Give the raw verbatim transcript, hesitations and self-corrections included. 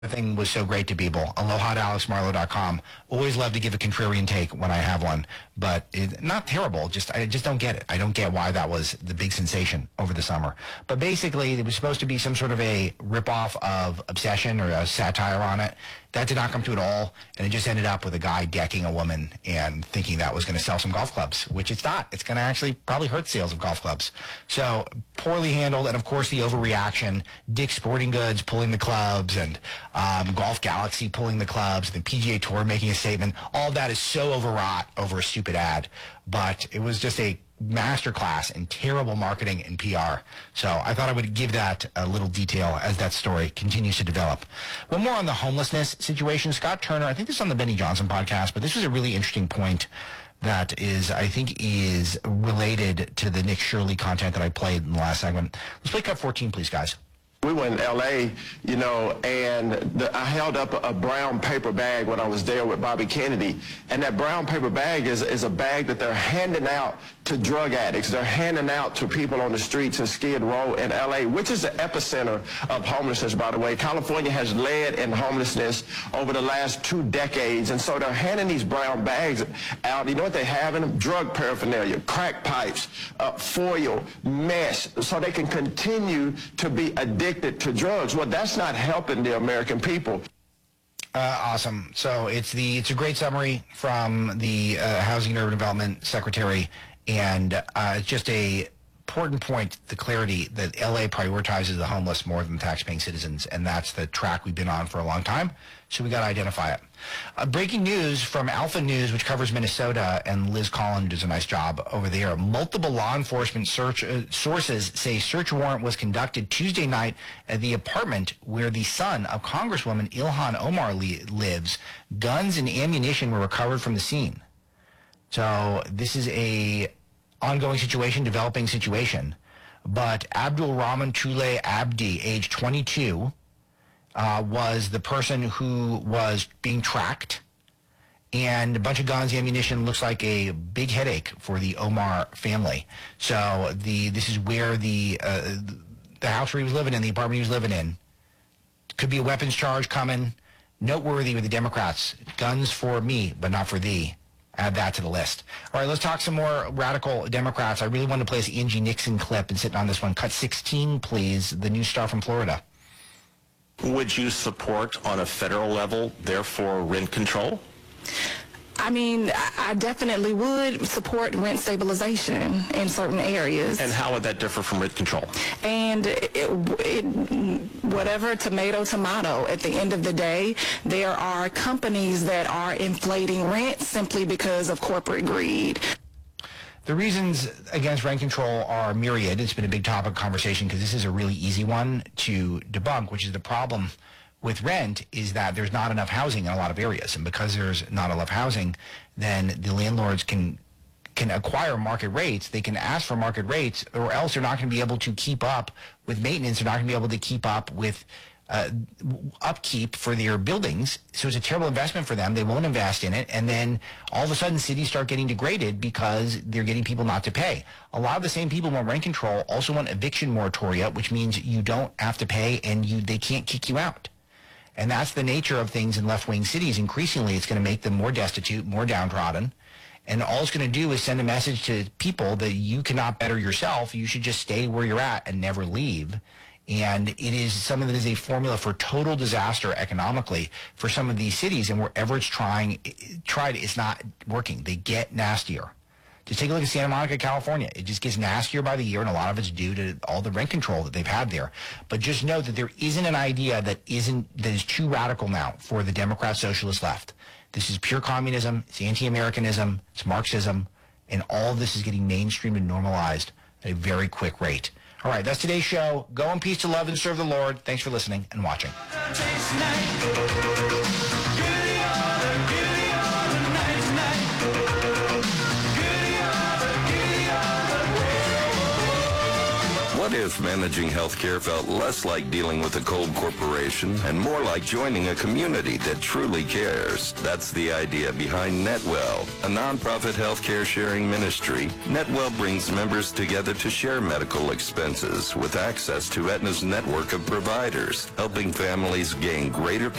thing was so great to people. Aloha to alex marlow dot com. Always love to give a contrarian take when I have one, but it, not terrible. Just I just don't get it. I don't get why that was the big sensation over the summer. But basically, it was supposed to be some sort of a ripoff of Obsession or a satire on it. That did not come to it at all, and it just ended up with a guy decking a woman and thinking that was going to sell some golf clubs, which it's not. It's going to actually probably hurt sales of golf clubs. So poorly handled, and of course the overreaction. Dick's Sporting Goods pulling the clubs, and um, Golf Galaxy pulling the clubs, the P G A Tour making a statement. All of that is so overwrought over a stupid ad, but it was just a masterclass in terrible marketing and P R. So I thought I would give that a little detail as that story continues to develop. One more on the homelessness situation. Scott Turner, I think this is on the Benny Johnson podcast, but this was a really interesting point that is, I think, is related to the Nick Shirley content that I played in the last segment. Let's play cut fourteen, please, guys. We were in L A, you know, and the, I held up a, a brown paper bag when I was there with Bobby Kennedy. And that brown paper bag is, is a bag that they're handing out to drug addicts. They're handing out to people on the streets in Skid Row in L A, which is the epicenter of homelessness, by the way. California has led in homelessness over the last two decades. And so they're handing these brown bags out. You know what they have in them? Drug paraphernalia, crack pipes, uh, foil, mesh, so they can continue to be addicted to drugs. Well, that's not helping the American people. Uh, awesome. So it's the it's a great summary from the uh, Housing and Urban Development Secretary, and uh, it's just a important point, the clarity that L A prioritizes the homeless more than tax-paying citizens, and that's the track we've been on for a long time, so we got to identify it. Uh, breaking news from Alpha News, which covers Minnesota, and Liz Collin does a nice job over there. Multiple law enforcement search uh, sources say search warrant was conducted Tuesday night at the apartment where the son of Congresswoman Ilhan Omar li- lives. Guns and ammunition were recovered from the scene. So this is a ongoing situation, developing situation. But Abdul Rahman Chule Abdi, age twenty-two, uh, was the person who was being tracked. And a bunch of guns, ammunition, looks like a big headache for the Omar family. So the this is where the uh, the house where he was living in, the apartment he was living in, could be a weapons charge coming. Noteworthy with the Democrats. Guns for me, but not for thee. Add that to the list. All right, let's talk some more radical Democrats. I really want to play this Angie Nixon clip and sitting on this one. Cut sixteen, please. The news star from Florida. Would you support on a federal level, therefore, rent control? I mean, I definitely would support rent stabilization in certain areas. And how would that differ from rent control? And it, it, whatever, tomato, tomato, at the end of the day, there are companies that are inflating rent simply because of corporate greed. The reasons against rent control are myriad. It's been a big topic of conversation because this is a really easy one to debunk, which is the problem with rent is that there's not enough housing in a lot of areas. And because there's not enough housing, then the landlords can can acquire market rates. They can ask for market rates, or else they're not going to be able to keep up with maintenance. They're not going to be able to keep up with uh, upkeep for their buildings. So it's a terrible investment for them. They won't invest in it. And then all of a sudden cities start getting degraded because they're getting people not to pay. A lot of the same people who want rent control also want eviction moratoria, which means you don't have to pay and you they can't kick you out. And that's the nature of things in left-wing cities. Increasingly, it's going to make them more destitute, more downtrodden. And all it's going to do is send a message to people that you cannot better yourself. You should just stay where you're at and never leave. And it is something that is a formula for total disaster economically for some of these cities. And wherever it's trying, tried, it's not working. They get nastier. Just take a look at Santa Monica, California. It just gets nastier by the year, and a lot of it's due to all the rent control that they've had there. But just know that there isn't an idea that isn't that is too radical now for the Democrat socialist left. This is pure communism. It's anti-Americanism. It's Marxism. And all of this is getting mainstreamed and normalized at a very quick rate. All right, that's today's show. Go in peace to love and serve the Lord. Thanks for listening and watching. What if managing healthcare felt less like dealing with a cold corporation and more like joining a community that truly cares. That's the idea behind NetWell, a nonprofit healthcare sharing ministry. NetWell brings members together to share medical expenses with access to Aetna's network of providers, helping families gain greater